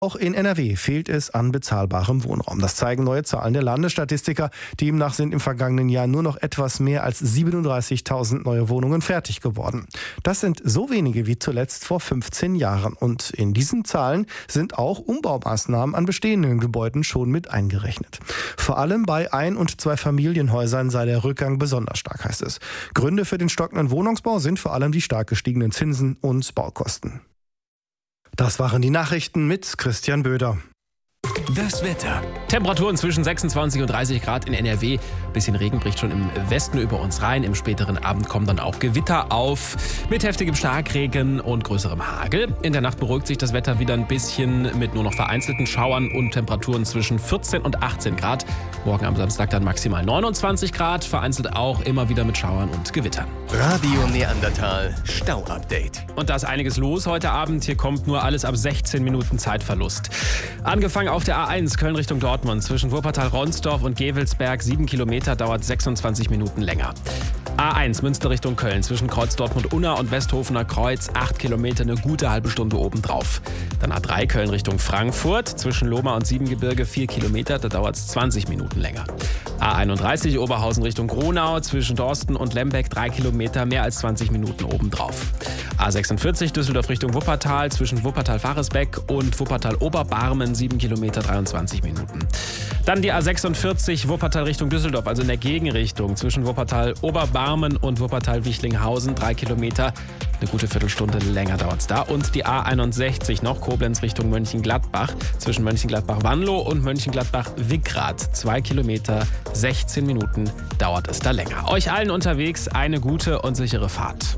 Auch in NRW fehlt es an bezahlbarem Wohnraum. Das zeigen neue Zahlen der Landesstatistiker. Demnach sind im vergangenen Jahr nur noch etwas mehr als 37.000 neue Wohnungen fertig geworden. Das sind so wenige wie zuletzt vor 15 Jahren. Und in diesen Zahlen sind auch Umbaumaßnahmen an bestehenden Gebäuden schon mit eingerechnet. Vor allem bei Ein- und Zweifamilienhäusern sei der Rückgang besonders stark, heißt es. Gründe für den stockenden Wohnungsbau sind vor allem die stark gestiegenen Zinsen und Baukosten. Das waren die Nachrichten mit Christian Böder. Das Wetter. Temperaturen zwischen 26 und 30 Grad in NRW. Bisschen Regen bricht schon im Westen über uns rein. Im späteren Abend kommen dann auch Gewitter auf mit heftigem Starkregen und größerem Hagel. In der Nacht beruhigt sich das Wetter wieder ein bisschen mit nur noch vereinzelten Schauern und Temperaturen zwischen 14 und 18 Grad. Morgen am Samstag dann maximal 29 Grad, vereinzelt auch immer wieder mit Schauern und Gewittern. Radio Neandertal Stau-Update. Und da ist einiges los heute Abend. Hier kommt nur alles ab 16 Minuten Zeitverlust. Angefangen auf der A1 Köln Richtung Dortmund zwischen Wuppertal-Ronsdorf und Gevelsberg 7 Kilometer, dauert 26 Minuten länger. A1 Münster Richtung Köln zwischen Kreuz Dortmund-Unna und Westhofener Kreuz 8 Kilometer, eine gute halbe Stunde obendrauf. Dann A3 Köln Richtung Frankfurt zwischen Lohmar und Siebengebirge 4 Kilometer, da dauert es 20 Minuten länger. A31 Oberhausen Richtung Gronau zwischen Dorsten und Lembeck 3 Kilometer, mehr als 20 Minuten obendrauf. A46 Düsseldorf Richtung Wuppertal zwischen Wuppertal-Faresbeck und Wuppertal-Oberbarmen 7 Kilometer, 23 Minuten. Dann die A46 Wuppertal Richtung Düsseldorf, also in der Gegenrichtung zwischen Wuppertal-Oberbarmen und Wuppertal-Wichlinghausen 3 Kilometer. Eine gute Viertelstunde länger dauert es da. Und die A61 noch Koblenz Richtung Mönchengladbach zwischen Mönchengladbach-Wanlo und Mönchengladbach-Wickrath 2 Kilometer, 16 Minuten dauert es da länger. Euch allen unterwegs eine gute und sichere Fahrt.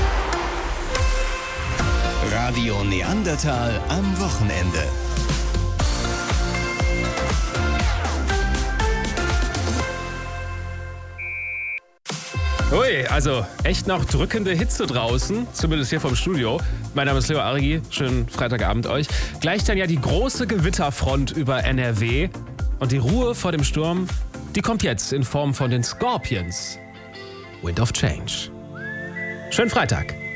Radio Neandertal am Wochenende. Ui, also echt noch drückende Hitze draußen, zumindest hier vom Studio. Mein Name ist Leo Arigi, schönen Freitagabend euch. Gleich dann ja die große Gewitterfront über NRW. Und die Ruhe vor dem Sturm, die kommt jetzt in Form von den Scorpions. Wind of Change. Schönen Freitag.